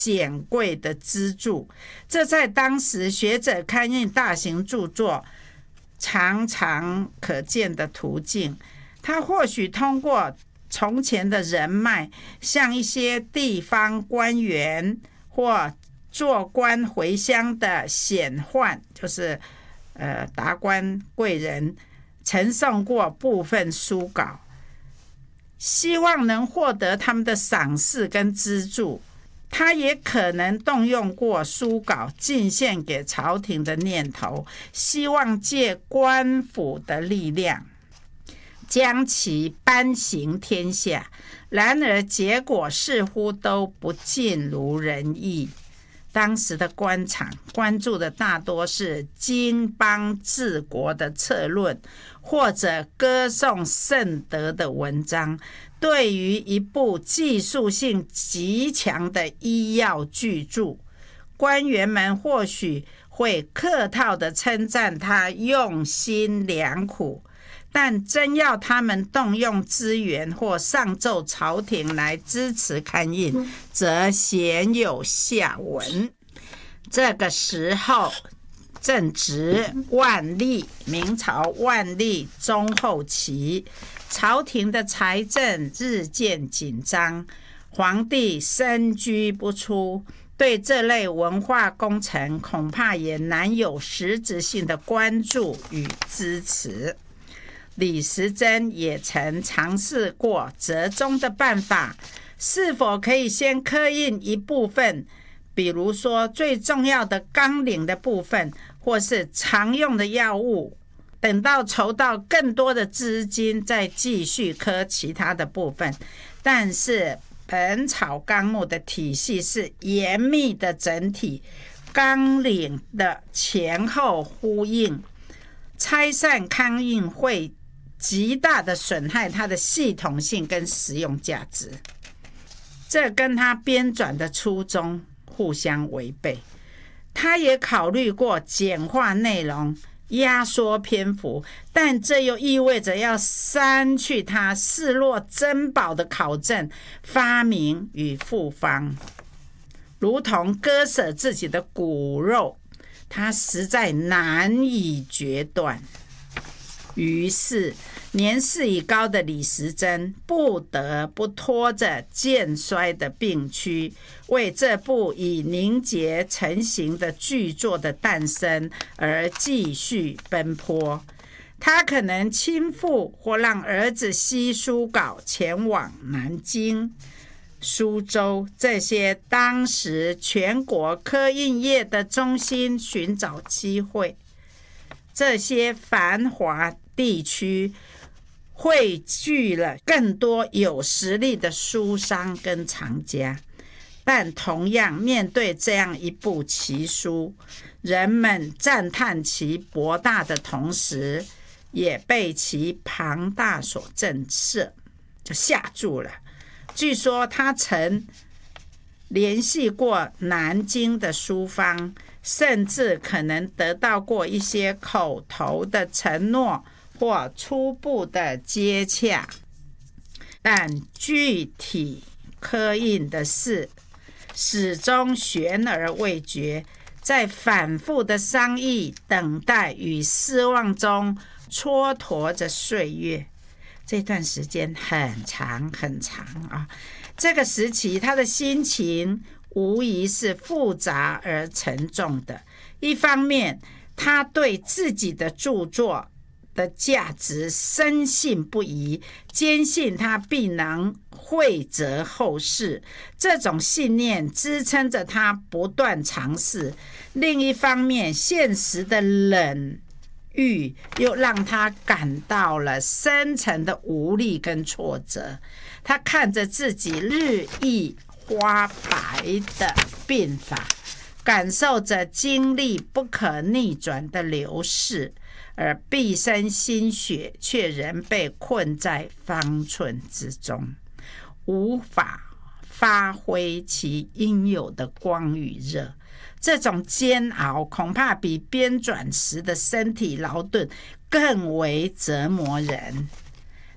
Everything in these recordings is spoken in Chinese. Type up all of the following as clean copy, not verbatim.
显贵的支柱，这在当时学者刊印大型著作常常可见的途径。他或许通过从前的人脉，向一些地方官员或做官回乡的显宦，就是达官贵人，呈送过部分书稿，希望能获得他们的赏识跟资助。他也可能动用过书稿进献给朝廷的念头，希望借官府的力量将其颁行天下，然而结果似乎都不尽如人意。当时的官场关注的大多是经邦治国的策论，或者歌颂圣德的文章。对于一部技术性极强的医药巨著，官员们或许会客套地称赞他用心良苦，但真要他们动用资源或上奏朝廷来支持刊印，则鲜有下文。这个时候正值明朝万历中后期，朝廷的财政日渐紧张，皇帝深居不出，对这类文化工程恐怕也难有实质性的关注与支持。李时珍也曾尝试过折中的办法，是否可以先刻印一部分，比如说最重要的纲领的部分，或是常用的药物，等到筹到更多的资金再继续刻其他的部分。但是本草纲目的体系是严密的整体，纲领的前后呼应，拆散刊印会极大的损害它的系统性跟实用价值，这跟他编纂的初衷互相违背。他也考虑过简化内容，压缩篇幅，但这又意味着要删去他视若珍宝的考证、发明与复方，如同割舍自己的骨肉，他实在难以决断。于是年事已高的李时珍不得不拖着渐衰的病躯，为这部已凝结成型的巨作的诞生而继续奔波。他可能亲赴或让儿子悉书稿前往南京、苏州这些当时全国刻印业的中心寻找机会。这些繁华地区汇聚了更多有实力的书商跟藏家，但同样面对这样一部奇书，人们赞叹其博大的同时，也被其庞大所震慑，就吓住了。据说他曾联系过南京的书坊，甚至可能得到过一些口头的承诺或初步的接洽，但具体刻印的事始终悬而未决，在反复的商议、等待与失望中蹉跎着岁月。这段时间很长很长啊！这个时期他的心情无疑是复杂而沉重的。一方面，他对自己的著作的价值深信不疑，坚信他必能惠泽后世，这种信念支撑着他不断尝试。另一方面，现实的冷遇又让他感到了深层的无力跟挫折。他看着自己日益花白的鬓发，感受着经历不可逆转的流逝，而毕生心血却仍被困在方寸之中，无法发挥其应有的光与热。这种煎熬恐怕比编纂时的身体劳顿更为折磨人。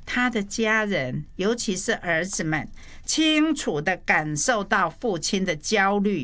他的家人，尤其是儿子们，清楚地感受到父亲的焦虑